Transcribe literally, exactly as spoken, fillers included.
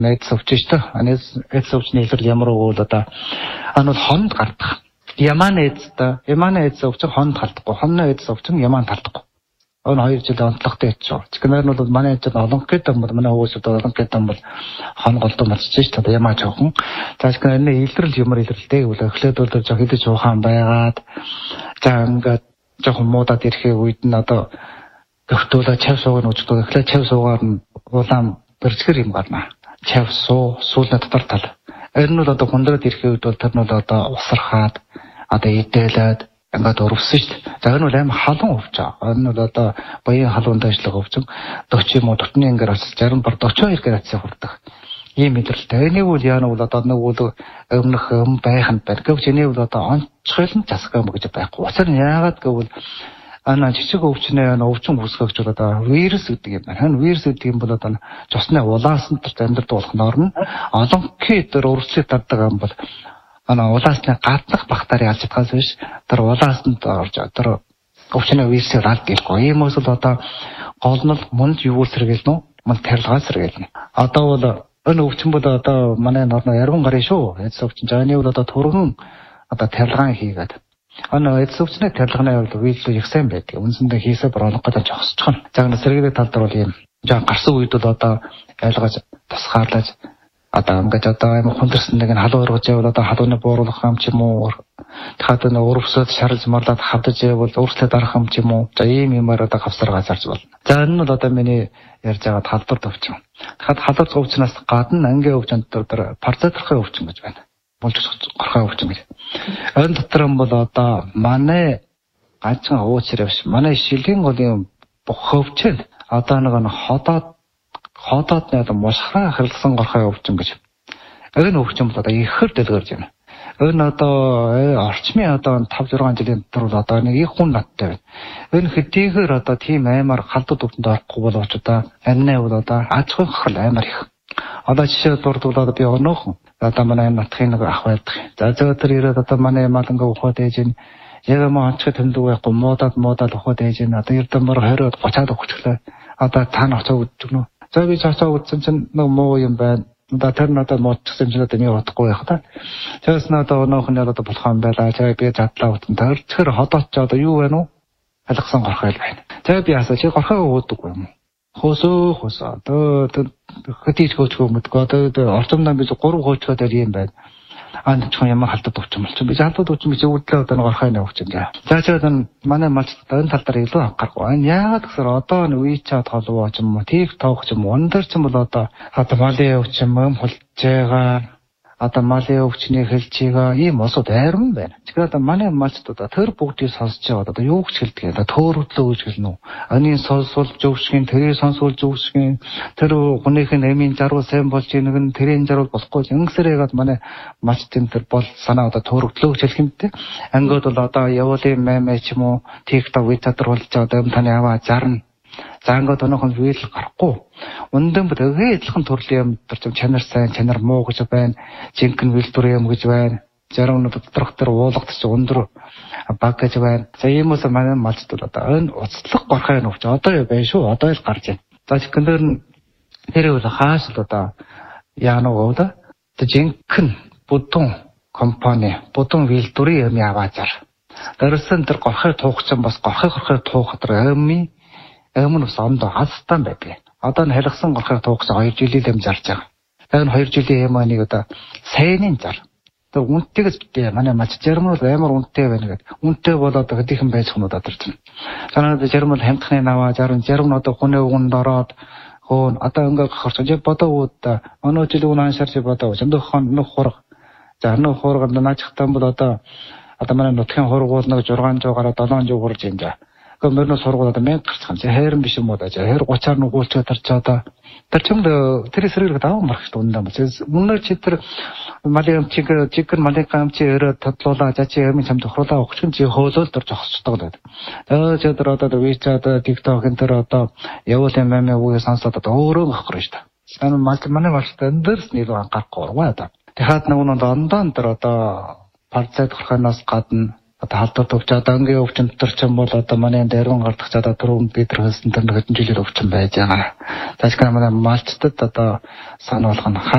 Найдас өвчж та. Анээс эц өвчний илэр ямар уу л одоо ан бол хонд гардах. Яман эцтэй, яман эц өвч хонд талдахгүй. Хонно эц өвч яман талдахгүй. Он хоёр жил онцлогтой яж. Чихнэр нь бол манай эцэд олон гэдэг юм бол манай хөөсөд олон гэдэг юм бол хон голдоо мацчих ш та ямаа жоохон. За чихнэр нь илрэл юмар илрэлтэй үл эхлээд бол жоо хилэж ухаан байгаад за ингээд жоохон муудаад ирэхээ үед нь одоо гөвтөлөө чав суугаар үждэг. Эхлээд чав суугаар нь улаан бэрчгэр юм гарна. Чав суу суулна дотор тал. Энэ нь бол одоо хундраад ирэхээ үед бол тэр нь бол одоо усархаад одоо идэлээд ингээд урвсан шүү дээ. За энэ бол аим халуун өвч аа. Энэ бол одоо баян халуун дайшлага өвчин forty юм уу тотны ингээд sixty бар forty-two градусыг хүрдэг. Ийм мэдрэлтэй. Энийг бол яа нэг бол одоо нэг бол өмнөх юм байханд байна. Гэвч энийг бол одоо онцгойлон засах юм гэж байхгүй. Учир нь яагаад гэвэл ана жижиг өвчнээ өвчин үүсгэж бол одоо вирус гэдэг юм байна. Энэ вирус гэдэг юм бол одоо цусны улаасан дээр амьдрал болгоноор нь олон кедэр өрсөлдөж тардаг юм бол ана улаасны гаднах бактери алж чадхаас биш тэр улаасанд орж тэр өвчнөө вирусээр алд гэлгүй. Ийм үйл одоо гол нь мунд юу сэргэлнэ үү? Мал тарилгаас сэргэлнэ. Одоо бол энэ өвчин бол одоо манай норно ярган гарын шүү. Эц өвчин жааны бол одоо турган одоо тарилгаан хийгээд. Ана эц өвчний тарилгааны бол вирус их сайн байдаг. Үндсэндээ хийсээ бороолох гэж зогсчихно. За энэ сэргэлэг тал дээр бол ийм жаа гарсан үед бол одоо айлгаж тусгаарлаж одоо ингээд одоо юм хүндэрсэн нэг нь халуун өргөж явал одоо халууны бууруулах юм ч юм уу дахиад нэг өрөвсөд шарлж марлаад хавдаж явал өөрчлөлт дарах юм ч юм уу за ийм юмар одоо хавсаргаа зарж болно. За энэ нь бол одоо миний ярьж байгаа халдвар өвчин. Дахиад халдвар өвчнөөс гадна ангийн өвчин дотор парцетрахын өвчин гэж байна. Болж горхой өвчин гэж. Энэ дотор юм бол одоо манай ганцхан уучраа биш манай шилгийн голын хөвчл одоо нэг нь ходоод ходоод нэг мушхраа хэрэлсэн горхой өвчин гэж. Энэ өвчин бол одоо ихэр дэлгэрж байна. Энэ одоо орчмын одоо five six жилийн дотор одоо нэг их хүн надтай байна. Энэ хэдийгээр одоо тийм аймаар халдвар өвчөнд орохгүй боловч одоо аннаа бол одоо аж ахуйн хохирол аймаар их. Одоо жишээ дурдуулаад би өнөөхөн одоо манай натхын нэг ах байдаг. За зөв тэр ирээд одоо манай маланга ухаад ээж нь яг маа онцгой тэмдэг байхгүй муудаад муудаад ухаад ээж нь одоо эрдэм мөр twenty thirty өгчлээ. Одоо та нацаа үдчихнө. За би цаашаа үдсэн чинь нэг муу юм байна. Одоо тэр надад муудчихсан чинь одоо нэг утгагүй байх та. Тэрс надад өнөөх нь одоо болох юм байла. За би задлаа утсан. Тэр тэр ходооч одоо юу вэ нү? Алгасан горхой байна. За би асаа чи горхой уудаг юм уу? Хосоо хосоо. Одоо хөтөж хөтгөө мэдгүй. Одоо орчомдоо би three хөтгөөд юм байна. Анд ч юм халтад өвчин болчих. Би халтад өвчин би өвдлөө одоо горхой нэг өвчин жаа. За ч одоо манай малч энэ тал дээр илүү анхаарахгүй. Энэ яагаад гэхээр одоо нэг WeChat холбоо ч юм уу, TikTok ч юм уу, өндөр ч юм бол одоо одоо малын өвчин юм хулж байгаа. Одоо малын өвчний хэлчигээ ийм осод айран байна. Тэгэхээр одоо манай малчд одоо тэр бүгдийг сонсож байгаа. Одоо юу гэж хэлдэг? Одоо төөрөдлөө гэж хэлнэ үү? Анийн сонсвол зөвшгэн, тэрийг сонсвол зөвшгэн, тэр хүнийхэн эмийн зарвал сайн болж ийнэг нь тэрийн зарвал болохгүй. Ингэсээр яагаад манай малчдын тэр бол санаа одоо төөрөдлөө гэж хэлэх юм те. Ангид бол одоо явуулын мэмэ ч юм уу, TikTok WeChat руу болж байгаа юм таны аваа зарна. За ингээд өнөөхон вийл гарахгүй. Өндөр бүтэгээ адилхан төрлийн юм төр чанар сайн, чанар муу гэж байна. Жинхэнэ вилдүр юм гэж байна. Зарим нь доторх төр уулгад ч өндөр баг гэж байна. За ийм үс манай малчд бол одоо энэ уцлах горхой нөвч одоо юу байна шүү. Одоо л гарч байна. За жинхэнээр нь тэр үл хааш л одоо яанаа гоо да. Жинхэнэ будун компани, будун вилдүрийн юм яваазар. Дөрөсөн тэр горхой туухсан бас горхой горхой туухад амми өмнө ус ондоо хастан байдаг. Одоо н харилсан горхой туухсан two жилийн юм зарж байгаа. Тэр two жилийн юм анийг одоо сайнын зар. Тэр үнэтэйгс битээ манай малч жармал амар үнэтэй байна гэдэг. Үнэтэй бол одоо хэдийнхэн байж хөнөд адарч байна. Санаад жармал хамтхны наваа зарим зарим нь одоо хүнээ үгэнд ороод хөөн одоо ингээ гарч бодоо уудаа өнөө жилийн үнэ аншаарч бодоо зөндөхөн нөх хург. За нөх хурганд наачхтан бол одоо одоо манай нутгийн хургуул нэг six hundred гараад seven hundred хүрж юм да. Гэхдээ мөрнө сургууль одоо one thousand гарч байгаа. Хайрын биш юм уу да. Хайр thirty-аар нүгүүлчээ тарч одоо тэр чимд тэр эсрэг даваа марх шүү дээ. Мөнөр чи тэр малын чиг чигэр малын камчи өрөө татлуулаа жачи юм чам тохруулаа өгч чи хөөлөөл дор зогсчихдог гэдэг. Тэгээ ч тэр одоо WeChat TikTok энэ тэр одоо явуулын мэмэ үгүй сонсоод одоо өөрөө гохроо шүү дээ. Сайн мал манай малтай эндэрс нэр анхаарахгүй байна да. Тэгэхад нэг нь ондон тэр одоо парцет хорхоноос гадна одоо халдвар төвч одоо ангийн өвчин дотор ч юм бол одоо манай дайрган гардаг ч одоо түрүүн бид нар хэлсэн тэр хэдэн жилийн өвчин байж байгаа. Таашгүй манай малчтад одоо сануулгах нь